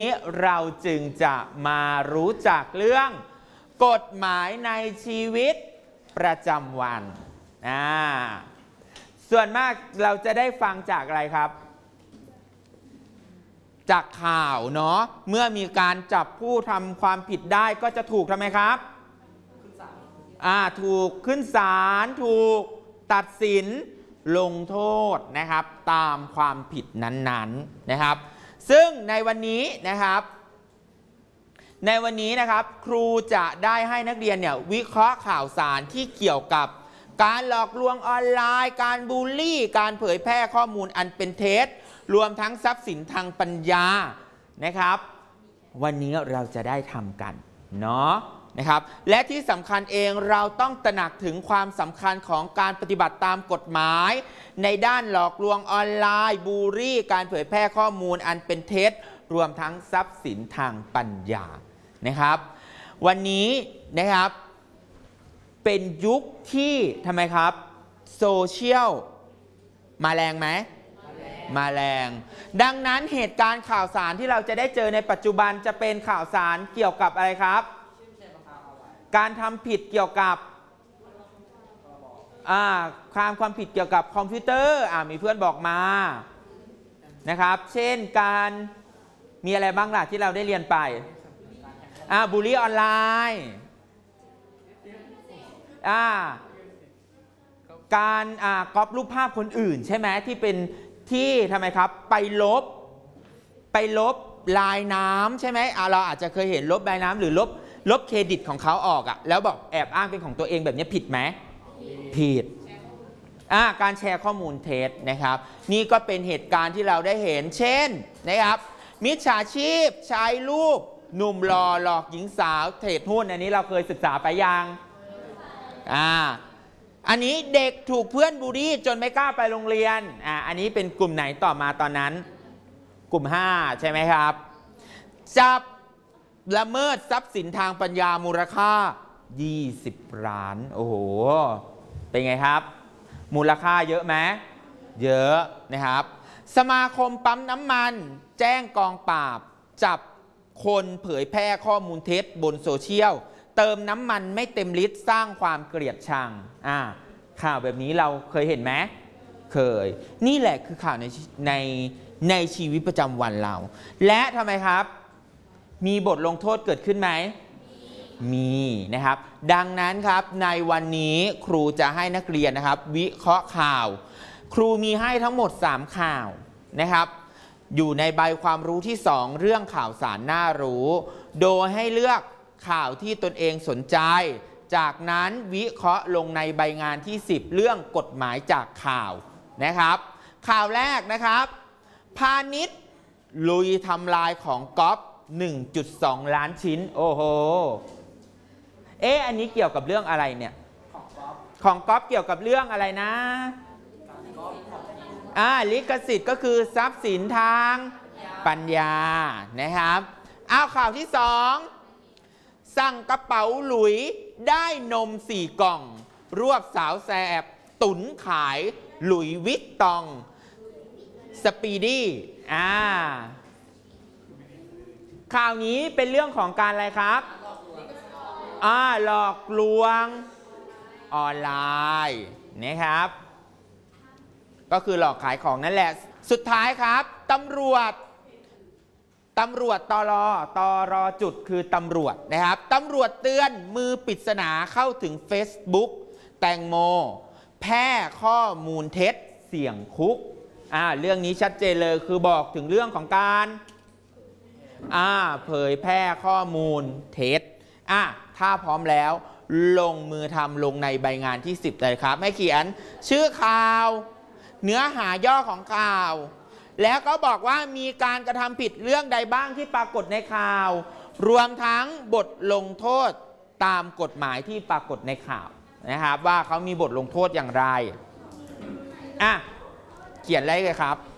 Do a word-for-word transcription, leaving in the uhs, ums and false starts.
นี้เราจึงจะมารู้จักเรื่องกฎหมายในชีวิตประจำวันอ่าส่วนมากเราจะได้ฟังจากอะไรครับจากข่าวเนาะเมื่อมีการจับผู้ทำความผิดได้ก็จะถูกทำไมครับอ่าถูกขึ้นศาลถูกตัดสินลงโทษนะครับตามความผิดนั้นๆนะครับซึ่งในวันนี้นะครับในวันนี้นะครับครูจะได้ให้นักเรียนเนี่ยวิเคราะห์ข่าวสารที่เกี่ยวกับการหลอกลวงออนไลน์การบูลลี่การเผยแพร่ข้อมูลอันเป็นเท็จรวมทั้งทรัพย์สินทางปัญญานะครับวันนี้เราจะได้ทำกันเนาะนะครับและที่สำคัญเองเราต้องตระหนักถึงความสำคัญของการปฏิบัติตามกฎหมายในด้านหลอกลวงออนไลน์บูลลี่การเผยแพร่ข้อมูลอันเป็นเท็จรวมทั้งทรัพย์สินทางปัญญานะครับวันนี้นะครับเป็นยุคที่ทำไมครับโซเชียลมาแรงไหมมาแรงดังนั้นเหตุการณ์ข่าวสารที่เราจะได้เจอในปัจจุบันจะเป็นข่าวสารเกี่ยวกับอะไรครับการทำผิดเกี่ยวกับความความผิดเกี่ยวกับคอมพิวเตอร์มีเพื่อนบอกมานะครับเช่นการมีอะไรบ้างล่ะที่เราได้เรียนไปบูลลี่ออนไลน์การก๊อปรูปภาพคนอื่นใช่ไหมที่เป็นที่ทำไมครับไปลบไปลบลายน้ำใช่ไหมเราอาจจะเคยเห็นลบลายน้ำหรือลบลบเครดิตของเขาออกอะแล้วบอกแอบอ้างเป็นของตัวเองแบบนี้ผิดไหมผิดการแชร์ข้อมูลเท็จนะครับนี่ก็เป็นเหตุการณ์ที่เราได้เห็นเช่นนะครับมิจฉาชีพใช้รูปหนุ่มหล่อหลอกหญิงสาวเทรดหุ้นอันนี้เราเคยศึกษาไปยังอ่าอันนี้เด็กถูกเพื่อนบูลลี่จนไม่กล้าไปโรงเรียนอ่าอันนี้เป็นกลุ่มไหนต่อมาตอนนั้นกลุ่มห้าใช่ไหมครับจับละเมิดทรัพย์สินทางปัญญามูลค่ายี่สิบล้านโอ้โหเป็นไงครับมูลค่าเยอะไหมเยอะนะครับสมาคมปั๊มน้ำมันแจ้งกองปราบจับคนเผยแพร่ข้อมูลเท็จบนโซเชียลเติมน้ำมันไม่เต็มลิตรสร้างความเกลียดชังอ่าข่าวแบบนี้เราเคยเห็นไหมเคยนี่แหละคือข่าวในในในชีวิตประจำวันเราและทำไมครับมีบทลงโทษเกิดขึ้นไหมมีนะครับดังนั้นครับในวันนี้ครูจะให้นักเรียนนะครับวิเคราะห์ข่าวครูมีให้ทั้งหมดสามข่าวนะครับอยู่ในใบความรู้ที่สองเรื่องข่าวสารน่ารู้โดยให้เลือกข่าวที่ตนเองสนใจจากนั้นวิเคราะห์ลงในใบงานที่สิบเรื่องกฎหมายจากข่าวนะครับข่าวแรกนะครับพาณิชย์ลุยทำลายของก๊อป หนึ่งจุดสอง ล้านชิ้นโอ้โหเอ๊ะอันนี้เกี่ยวกับเรื่องอะไรเนี่ยของก๊อปเกี่ยวกับเรื่องอะไรนะอ่าลิขสิทธิ์ก็คือทรัพย์สินทางปัญญานะครับเอาข่าวที่สองสั่งกระเป๋าหลุยได้นมสี่กล่องรวบสาวแสบตุนขายหลุยวิตตองสปีดี้อ่าข่าวนี้เป็นเรื่องของการอะไรครับอ่าหลอกลวงออนไลน์นะครับก็คือหลอกขายของนั่นแหละสุดท้ายครับตำรวจตำรวจตรตรจุดคือตำรวจนะครับตำรวจเตือนมือปริศนาเข้าถึง Facebook แตงโมแพร่ข้อมูลเท็จเสี่ยงคุกอ่าเรื่องนี้ชัดเจนเลยคือบอกถึงเรื่องของการอ่าเผยแพร่ข้อมูลเท็จอ่ะถ้าพร้อมแล้วลงมือทำลงในใบงานที่สิบเลยครับให้เขียนชื่อข่าวเนื้อหาย่อของข่าวแล้วก็บอกว่ามีการกระทำผิดเรื่องใดบ้างที่ปรากฏในข่าวรวมทั้งบทลงโทษตามกฎหมายที่ปรากฏในข่าวนะครับว่าเขามีบทลงโทษอย่างไรอ่ะเขียนอะไรเลยครับ